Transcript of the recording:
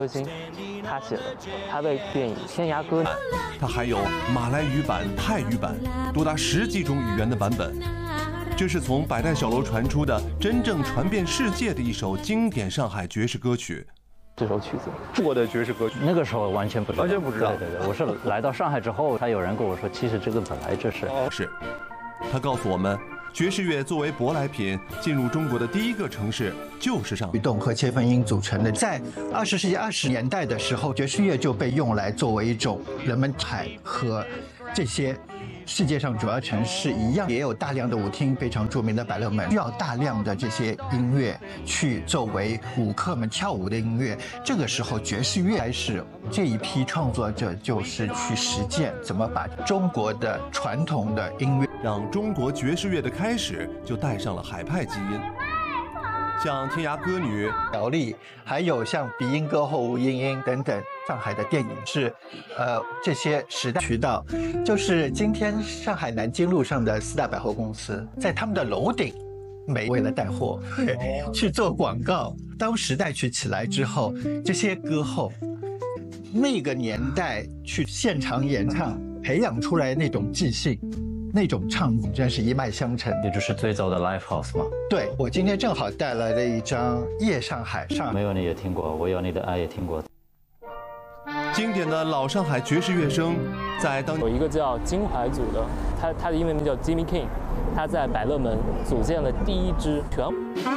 歌星他写的，他的电影《天涯歌女》， 它还有马来语版、泰语版，多达10几种语言的版本。这是从百代小楼传出的真正传遍世界的一首经典上海爵士歌曲。 这首曲子， 中国的爵士歌曲， 那个时候完全不知道， 完全不知道。 对，我是来到上海之后，才有人跟我说，其实这个本来就是。 他告诉我们，爵士乐作为舶来品进入中国的第一个城市就是上海。 律动和切分音组成的，在20世纪20年代的时候，爵士乐就被用来作为一种人们和这些世界上主要城市一样，也有大量的舞厅，非常著名的百乐门需要大量的这些音乐去作为舞客们跳舞的音乐。这个时候，爵士乐开始，这一批创作者就是去实践怎么把中国的传统的音乐， 让中国爵士乐的开始就带上了海派基因。像《天涯歌女》、 条例，还有像鼻音歌后吴莺莺等等，上海的电影是，这些时代渠道，就是今天上海南京路上的4大百货公司，在他们的楼顶，为了带货，去做广告。当时代曲起来之后，这些歌后，那个年代去现场演唱，培养出来那种即兴。那种唱功真是一脉相承， 也就是最早的 live house 嘛。 对，我今天正好带来了一张《夜上海》， 没有你也听过，我有你的爱也听过。 经典的老上海爵士乐声，在当有一个叫金怀组的，他的英文名叫 Jimmy King， 他在百乐门组建了第一支全。